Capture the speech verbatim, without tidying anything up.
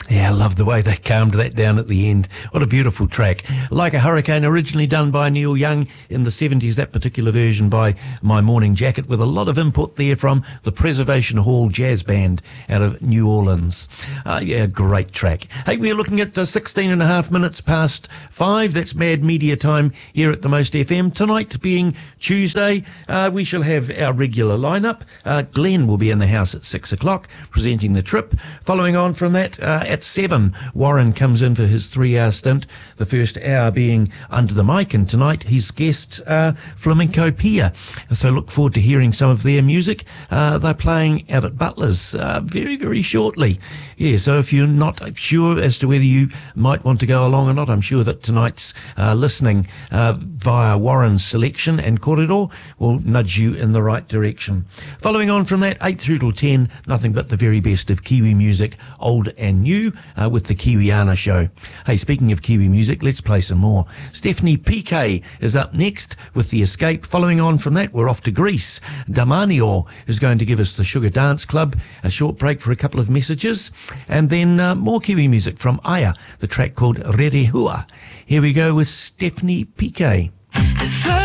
Yeah, I love the way they calmed that down at the end. What a beautiful track. Like a Hurricane, originally done by Neil Young in the seventies, that particular version by My Morning Jacket, with a lot of input there from the Preservation Hall Jazz Band out of New Orleans. Uh, yeah, great track. Hey, we're looking at uh, sixteen and a half minutes past five. That's Mad Media time here at the Most F M. Tonight being Tuesday, uh, we shall have our regular lineup. Uh, Glenn will be in the house at six o'clock presenting the trip. Following on from that, uh, at seven, Warren comes in for his three-hour stint, the first hour being Under the Mic, and tonight his guests are Flamenco Pia. So look forward to hearing some of their music. Uh, they're playing out at Butler's uh, very, very shortly. Yeah, so if you're not sure as to whether you might want to go along or not, I'm sure that tonight's uh, listening uh, via Warren's selection and corridor will nudge you in the right direction. Following on from that, eight through till ten, nothing but the very best of Kiwi music, old and new, uh, with the Kiwiana Show. Hey, speaking of Kiwi music, let's play some more. Stephanie P K is up next with The Escape. Following on from that, we're off to Greece. Damanio is going to give us the Sugar Dance Club, a short break for a couple of messages, and then uh, more Kiwi music from Aya, the track called Rere Hua. Here we go with Stephanie P K.